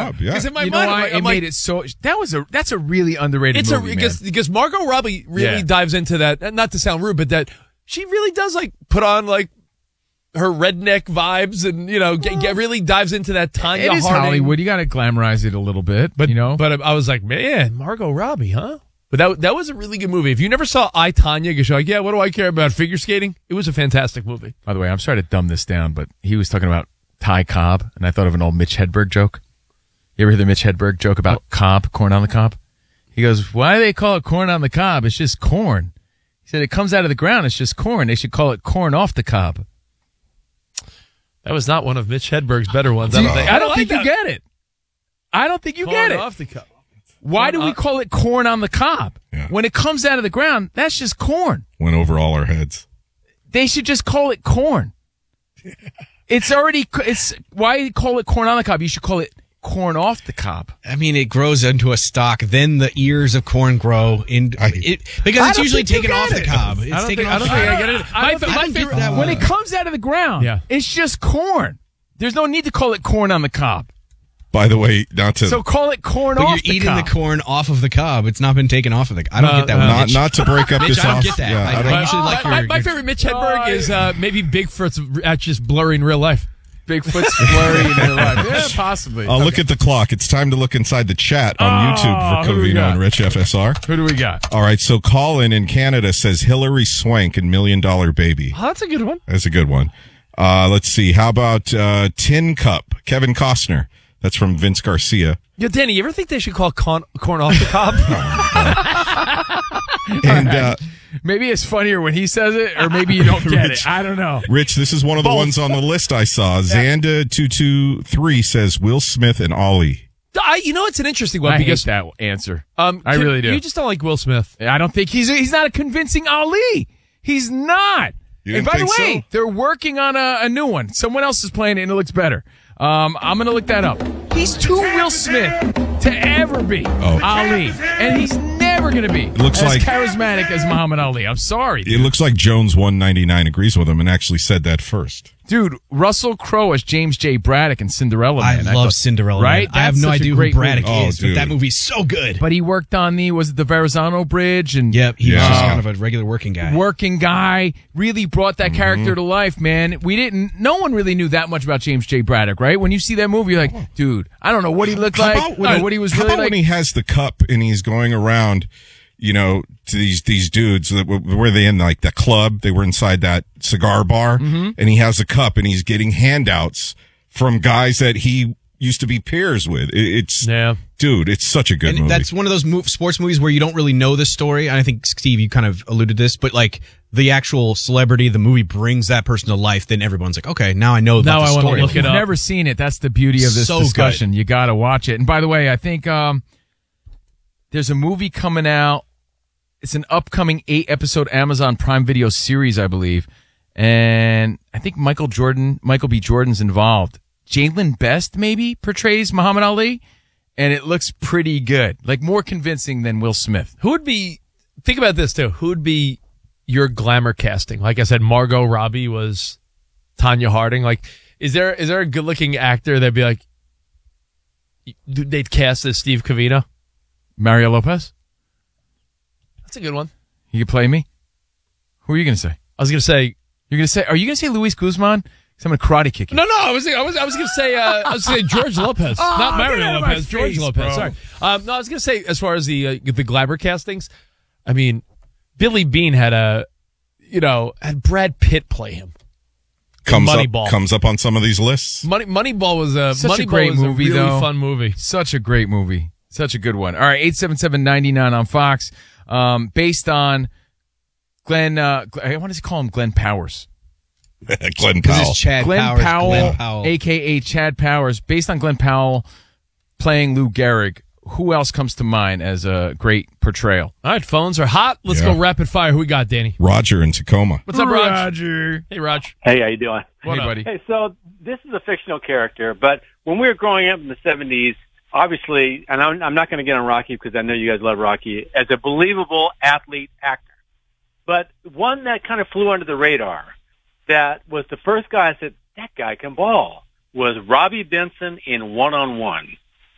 job. Yeah. Because in my You know mind, why? I'm It like, made it so. That's a really underrated movie, man. because Margot Robbie really dives into that. Not to sound rude, but that she really does like put on like her redneck vibes, and get really dives into that Tanya It is Harding. Hollywood. You got to glamorize it a little bit, But you know. But I was like, man, Margot Robbie, huh? But that was a really good movie. If you never saw I, Tanya, because you're like, yeah, what do I care about figure skating? It was a fantastic movie. By the way, I'm sorry to dumb this down, but he was talking about Ty Cobb, and I thought of an old Mitch Hedberg joke. You ever hear the Mitch Hedberg joke about cob, corn on the cob? He goes, why do they call it corn on the cob? It's just corn. He said, it comes out of the ground. It's just corn. They should call it corn off the cob. That was not one of Mitch Hedberg's better ones. I I don't think you get it. I don't think you get it. Off the cup. Why do we call it corn on the cob? Yeah. When it comes out of the ground, that's just corn. Went over all our heads. They should just call it corn. It's why call it corn on the cob? You should call it corn off the cob. I mean, it grows into a stalk. Then the ears of corn grow because it's usually taken off the cob. It's taken off. I get it. When it comes out of the ground, it's just corn. There's no need to call it corn on the cob. By the way, not to So call it corn But off you're the eating cob. the corn off of the cob. It's not been taken off of the. I don't get that one. not to break up Mitch, this I don't off. get that. Yeah, I I don't- usually like my favorite Mitch Hedberg is maybe Bigfoot's just blurry in real life. Bigfoot's blurry in real life. Yeah, possibly. Look at the clock. It's time to look inside the chat on YouTube for who we Covino got? and Rich FSR. Who do we got? All right, so Colin in Canada says Hillary Swank in $1 Million Baby. Oh, that's a good one. That's a good one. Let's see. How about Tin Cup? Kevin Costner. That's from Vince Garcia. Yo, Danny, you ever think they should call corn off the cob? And Maybe it's funnier when he says it, or maybe you don't get it. I don't know. Rich, this is one of the ones on the list I saw. Xanda223 says Will Smith and Ollie. It's an interesting one I because hate that answer. I really do. You just don't like Will Smith. I don't think he's not a convincing Ali. He's not. You And didn't by the think way, so? they're working on a new one. Someone else is playing it, and it looks better. I'm going to look that up. He's too Will Smith to ever be Ali, and he's never going to be Looks as like- charismatic as Muhammad Ali. I'm sorry, It looks like Jones 199 agrees with him and actually said that first. dude. Russell Crowe as James J. Braddock in Cinderella I Man. love thought- Cinderella. Right? Man. I have That's no such a idea who great Braddock movie. is, but dude. that movie's so good. But he worked on the Verrazano Bridge, and Yep, he was Yeah. just kind of a regular working guy. working guy, really brought that character to life, man. No one really knew that much about James J. Braddock, right? When you see that movie, you're like, dude, I don't know what he looked like, or what he was how really about like. when he has the cup and he's going around, to these dudes that were they in like the club? They were inside that cigar bar, and he has a cup and he's getting handouts from guys that he used to be peers with. Dude, it's such a good And movie. that's one of those sports movies where you don't really know the story. And I think, Steve, you kind of alluded to this, but like the actual celebrity, the movie brings that person to life. Then everyone's like, okay, now I know about Now the I wanna story. look If it you've up. never seen it, that's the beauty of this So discussion. You got to watch it. And by the way, I think there's a movie coming out. It's an upcoming 8-episode Amazon Prime Video series, I believe. And I think Michael B. Jordan's involved. Jalen Best maybe portrays Muhammad Ali, and it looks pretty good. Like more convincing than Will Smith. Think about this too. Who would be your glamour casting? Like I said, Margot Robbie was Tanya Harding. Like, is there a good looking actor that'd be like, they'd cast as Steve Covino? Mario Lopez? That's a good one. You can play me? Who are you going to say? I was going to say, Are you going to say Luis Guzman? Because I'm going to karate kick you. no. I was going to say George Lopez, not get out Mario of my Lopez. George face, Lopez. bro. Sorry. No, I was going to say as far as the glamour castings. I mean, Billy Bean had Brad Pitt play him. Moneyball. Comes up on some of these lists. Moneyball was Such a great movie, a really though. fun movie. Such a great movie. Such a good one. All right, 877-99 on Fox. Based on Glenn, I want to call him Glenn Powers. Glenn This Powell. is Chad Glenn Powers. Powell, Glenn Powell. a.k.a. Chad Powers. Based on Glenn Powell playing Lou Gehrig, who else comes to mind as a great portrayal? All right, phones are hot. Let's Yeah. go rapid fire. Who we got, Danny? Roger in Tacoma. What's up, Raj? Roger. Hey, Raj. Hey, how you doing? Hey, buddy. Hey, so this is a fictional character, but when we were growing up in the 70s, obviously, and I'm not going to get on Rocky because I know you guys love Rocky, as a believable athlete actor. But one that kind of flew under the radar, that was the first guy I said, that guy can ball, was Robbie Benson in One on One.